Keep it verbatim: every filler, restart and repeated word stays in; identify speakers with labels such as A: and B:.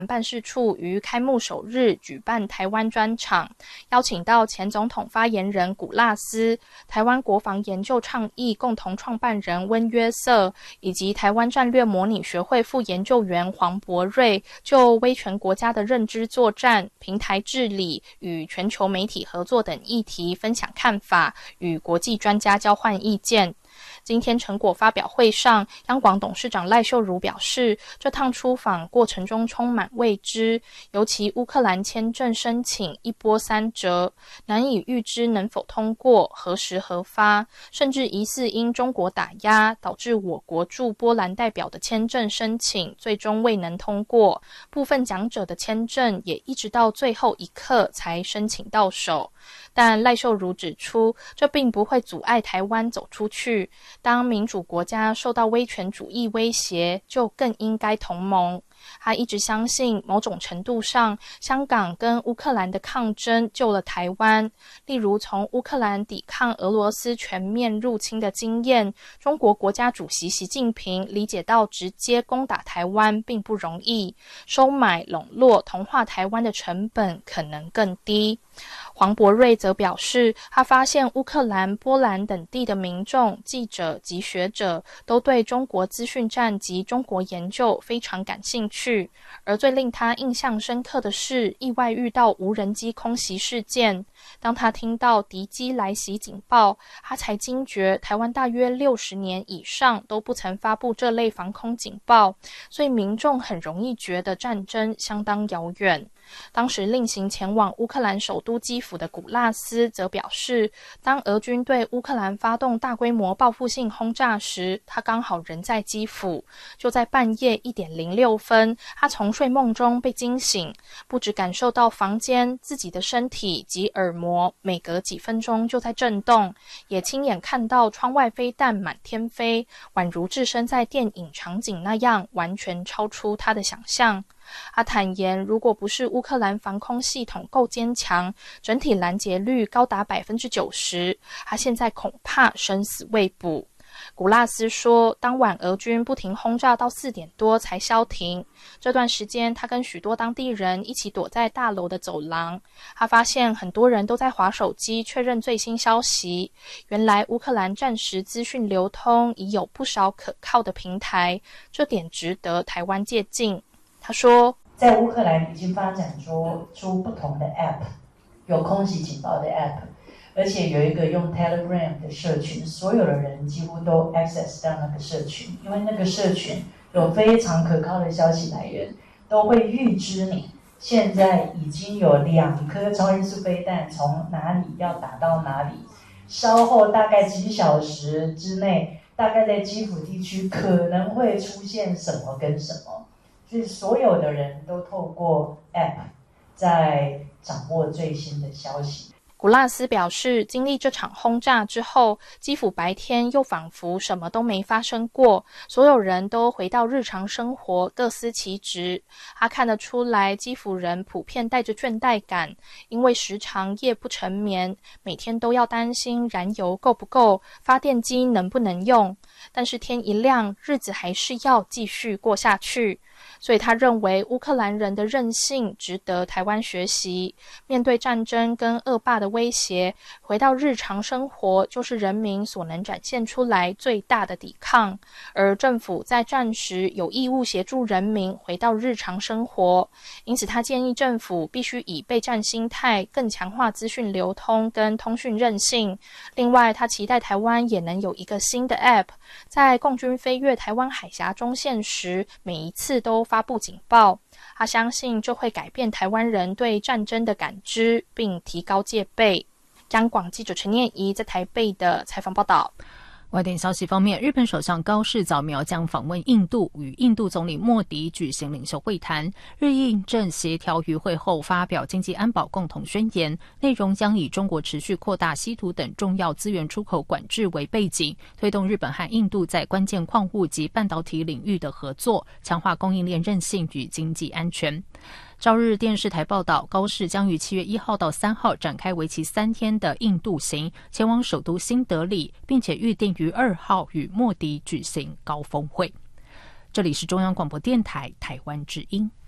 A: 办事处于开幕首日举办台湾专场，邀请到前总统发言人古纳斯、台湾国防研究倡议共同创办人温约瑟以及台湾战略模拟学会副研究员黄博瑞，就威权国家的认知作战、平台治理与全球媒体合作等议题分享看法，与国际专家交换意见。今天成果发表会上，央广董事长赖秀如表示，这趟出访过程中充满未知，尤其乌克兰签证申请一波三折，难以预知能否通过、何时核发，甚至疑似因中国打压，导致我国驻波兰代表的签证申请最终未能通过，部分讲者的签证也一直到最后一刻才申请到手。但赖秀如指出，这并不会阻碍台湾走出去，当民主国家受到威权主义威胁，就更应该同盟。他一直相信，某种程度上，香港跟乌克兰的抗争救了台湾。例如，从乌克兰抵抗俄罗斯全面入侵的经验，中国国家主席习近平理解到直接攻打台湾并不容易，收买、笼络、同化台湾的成本可能更低。黄博瑞则表示，他发现乌克兰、波兰等地的民众、记者及学者都对中国资讯战及中国研究非常感兴趣，而最令他印象深刻的是意外遇到无人机空袭事件。当他听到敌机来袭警报，他才惊觉台湾大约六十年以上都不曾发布这类防空警报，所以民众很容易觉得战争相当遥远。当时另行前往乌克兰首都基辅的古纳斯则表示，当俄军对乌克兰发动大规模报复性轰炸时，他刚好人在基辅。就在半夜一点零六分，他从睡梦中被惊醒，不只感受到房间、自己的身体及耳膜每隔几分钟就在震动，也亲眼看到窗外飞弹满天飞，宛如置身在电影场景那样，完全超出他的想象。他坦言，如果不是乌克兰防空系统够坚强，整体拦截率高达 百分之九十， 他现在恐怕生死未卜。古纳斯说，当晚俄军不停轰炸到四点多才消停，这段时间他跟许多当地人一起躲在大楼的走廊，他发现很多人都在滑手机确认最新消息。原来乌克兰战时资讯流通已有不少可靠的平台，这点值得台湾借鉴。他说，
B: 在乌克兰已经发展出出不同的 App， 有空袭警报的 App， 而且有一个用 Telegram 的社群，所有的人几乎都 access 到那个社群，因为那个社群有非常可靠的消息来源，都会预知你现在已经有两颗超音速飞弹从哪里要打到哪里，稍后大概几小时之内，大概在基辅地区可能会出现什么跟什么。所以所有的人都透过 App 在掌握最新的消息。
A: 古纳斯表示，经历这场轰炸之后，基辅白天又仿佛什么都没发生过，所有人都回到日常生活，各司其职。他看得出来，基辅人普遍带着倦怠感，因为时常夜不成眠，每天都要担心燃油够不够，发电机能不能用。但是天一亮，日子还是要继续过下去。所以他认为乌克兰人的韧性值得台湾学习。面对战争跟恶霸的威胁，回到日常生活就是人民所能展现出来最大的抵抗。而政府在战时有义务协助人民回到日常生活，因此他建议政府必须以备战心态更强化资讯流通跟通讯韧性。另外，他期待台湾也能有一个新的 App， 在共军飞越台湾海峡中线时，每一次都发布警报。他相信这会改变台湾人对战争的感知，并提高戒备。央广记者陈念怡在台北的采访报道。
C: 外电消息方面，日本首相高市早苗将访问印度，与印度总理莫迪举行领袖会谈。日印正协调于会后发表经济安保共同宣言，内容将以中国持续扩大稀土等重要资源出口管制为背景，推动日本和印度在关键矿物及半导体领域的合作，强化供应链韧性与经济安全。朝日电视台报道，高市将于七月一号到三号展开为期三天的印度行，前往首都新德里，并且预定于二号与莫迪举行高峰会。这里是中央广播电台台湾之音。